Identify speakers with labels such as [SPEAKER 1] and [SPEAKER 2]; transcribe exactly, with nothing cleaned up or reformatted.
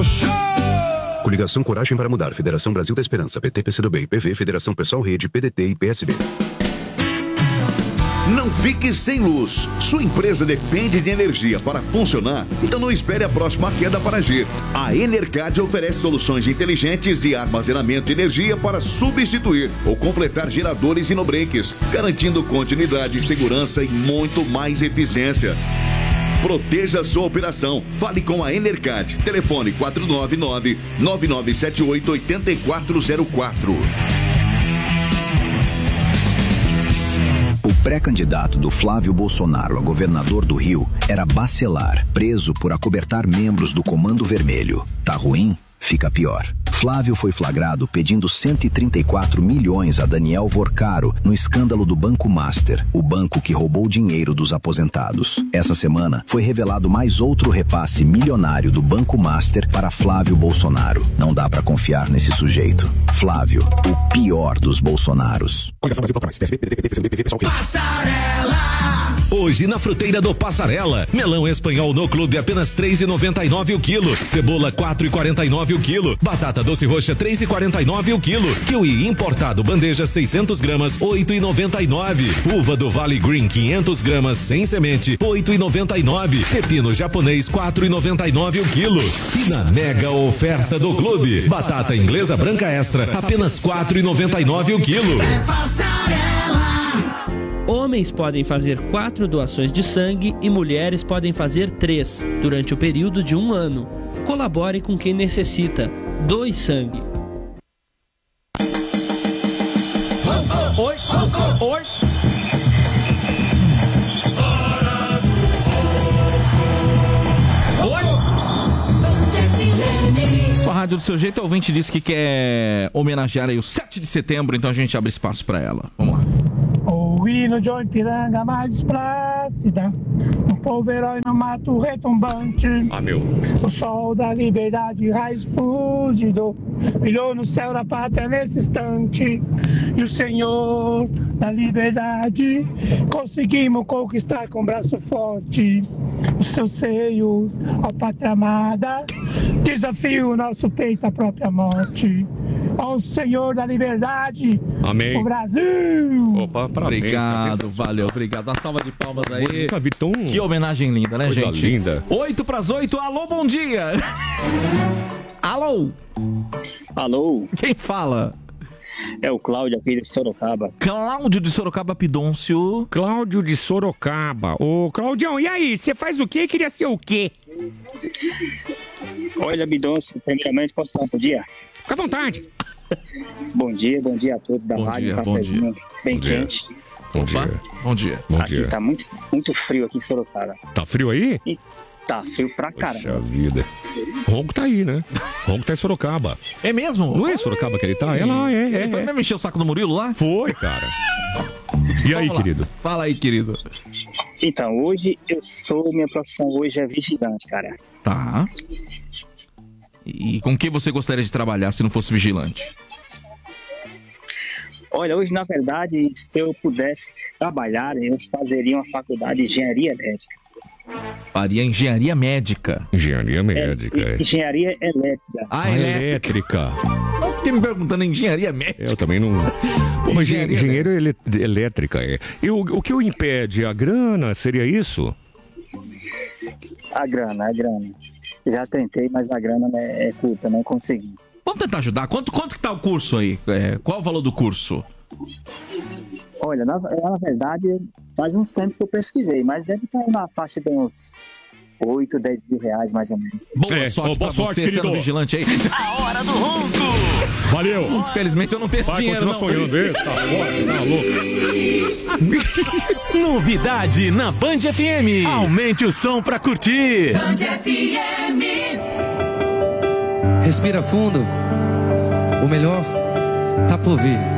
[SPEAKER 1] Show!
[SPEAKER 2] Coligação Coragem para Mudar, Federação Brasil da Esperança, P T, P C do B, I P V, Federação Pessoal Rede, P D T e P S B.
[SPEAKER 3] Não fique sem luz. Sua empresa depende de energia para funcionar, então não espere a próxima queda para agir. A Enercad oferece soluções inteligentes de armazenamento de energia para substituir ou completar geradores e no-breaks, garantindo continuidade, segurança e muito mais eficiência. Proteja sua operação. Fale com a Enercad. Telefone quatro nove nove, nove nove sete oito, oito quatro zero quatro.
[SPEAKER 4] O pré-candidato do Flávio Bolsonaro a governador do Rio era Bacelar, preso por acobertar membros do Comando Vermelho. Tá ruim? Fica pior. Flávio foi flagrado pedindo cento e trinta e quatro milhões a Daniel Vorcaro no escândalo do Banco Master, o banco que roubou dinheiro dos aposentados. Essa semana foi revelado mais outro repasse milionário do Banco Master para Flávio Bolsonaro. Não dá pra confiar nesse sujeito. Flávio, o pior dos Bolsonaros.
[SPEAKER 5] Hoje na fruteira do Passarela, melão espanhol no clube apenas três reais e noventa e nove o quilo, cebola quatro reais e quarenta e nove o quilo, batata doce roxa três reais e quarenta e nove o quilo, kiwi importado bandeja seiscentos gramas oito reais e noventa e nove, uva do Vale Green quinhentos gramas sem semente oito reais e noventa e nove, pepino japonês quatro reais e noventa e nove o quilo. E na mega oferta do clube, batata inglesa branca extra apenas quatro reais e noventa e nove o quilo.
[SPEAKER 6] É Passarela. Homens podem fazer quatro doações de sangue e mulheres podem fazer três, durante o período de um ano. Colabore com quem necessita. Doe sangue.
[SPEAKER 7] Oi, oi. Sua rádio do seu jeito, a ouvinte disse que quer homenagear aí o sete de setembro, então a gente abre espaço pra ela. Vamos lá.
[SPEAKER 8] O hino de Ipiranga mais esplácida, um povo herói no mato retumbante.
[SPEAKER 9] Ah, meu.
[SPEAKER 8] O sol da liberdade, raiz fúlgido, brilhou no céu da pátria nesse instante. E o Senhor da liberdade, conseguimos conquistar com braço forte. Os seus seios, ó pátria amada, desafio o nosso peito à própria morte. Ó Senhor da liberdade,
[SPEAKER 9] amém.
[SPEAKER 8] O Brasil.
[SPEAKER 9] Opa, parabéns.
[SPEAKER 7] Obrigado, valeu, obrigado. Uma salva de palmas aí.
[SPEAKER 9] Nunca vi tão...
[SPEAKER 7] Que homenagem linda, né,
[SPEAKER 9] coisa
[SPEAKER 7] gente?
[SPEAKER 9] linda.
[SPEAKER 7] Oito pras oito, alô, bom dia. Alô.
[SPEAKER 10] Alô.
[SPEAKER 7] Quem fala?
[SPEAKER 10] É o Cláudio aqui de Sorocaba.
[SPEAKER 7] Cláudio de Sorocaba Pidôncio.
[SPEAKER 9] Cláudio de Sorocaba. Ô, Claudião, e aí? Você faz o quê e queria ser o quê?
[SPEAKER 10] Olha, Pidôncio, primeiramente, posso falar bom dia?
[SPEAKER 9] Fica à vontade.
[SPEAKER 10] Bom dia, bom dia a todos da
[SPEAKER 7] bom
[SPEAKER 10] rádio.
[SPEAKER 7] Dia, bom dia.
[SPEAKER 10] Bem
[SPEAKER 9] bom
[SPEAKER 10] quente.
[SPEAKER 9] Dia. Bom
[SPEAKER 7] Opa.
[SPEAKER 9] dia.
[SPEAKER 7] Bom dia.
[SPEAKER 9] Bom
[SPEAKER 10] aqui
[SPEAKER 9] dia.
[SPEAKER 10] Tá muito, muito frio aqui em Sorocaba.
[SPEAKER 9] Tá frio aí?
[SPEAKER 10] E tá frio pra caramba.
[SPEAKER 9] Poxa vida. Ronco tá aí, né? Ronco tá em Sorocaba.
[SPEAKER 7] É mesmo?
[SPEAKER 9] Não é em Sorocaba que ele tá? É lá, é, é.
[SPEAKER 7] Ele foi
[SPEAKER 9] é.
[SPEAKER 7] mesmo encher o saco do Murilo lá?
[SPEAKER 9] Foi, cara. E aí,
[SPEAKER 7] Vamos lá.
[SPEAKER 9] querido?
[SPEAKER 7] Fala aí, querido.
[SPEAKER 10] Então, hoje eu sou, minha profissão hoje é vigilante, cara.
[SPEAKER 7] Tá. E com que você gostaria de trabalhar se não fosse vigilante?
[SPEAKER 10] Olha, hoje, na verdade, se eu pudesse trabalhar, eu fazeria uma faculdade de engenharia elétrica.
[SPEAKER 7] Faria engenharia médica.
[SPEAKER 9] Engenharia médica,
[SPEAKER 10] é,
[SPEAKER 9] é.
[SPEAKER 10] Engenharia elétrica.
[SPEAKER 7] Ah,
[SPEAKER 9] Ah,
[SPEAKER 7] elétrica.
[SPEAKER 9] elétrica.
[SPEAKER 7] Eu fiquei me perguntando engenharia médica.
[SPEAKER 9] Eu também não... Pô, mas
[SPEAKER 7] Engenharia
[SPEAKER 9] engenheiro ele- elétrica, é. E o, o que o impede? A grana? Seria isso?
[SPEAKER 10] A grana, a grana. Já tentei, mas a grana é, é curta, não consegui.
[SPEAKER 7] Vamos tentar ajudar. Quanto, quanto que tá o curso aí? É, qual o valor do curso?
[SPEAKER 10] Olha, na, na verdade, faz uns tempos que eu pesquisei, mas deve estar na faixa de uns oito, dez mil reais, mais ou menos.
[SPEAKER 7] Boa
[SPEAKER 9] É,
[SPEAKER 7] sorte
[SPEAKER 9] ô, boa
[SPEAKER 7] pra
[SPEAKER 9] sorte,
[SPEAKER 7] você,
[SPEAKER 9] querido.
[SPEAKER 7] sendo vigilante aí.
[SPEAKER 11] A hora do ronco.
[SPEAKER 9] Valeu.
[SPEAKER 7] Infelizmente eu não tenho esse
[SPEAKER 9] Vai,
[SPEAKER 7] dinheiro,
[SPEAKER 9] continua
[SPEAKER 7] não.
[SPEAKER 9] sonhando. Eita, tá louco.
[SPEAKER 11] Novidade na Band F M. Aumente o som pra curtir.
[SPEAKER 6] Band F M.
[SPEAKER 12] Respira fundo. O melhor tá por vir.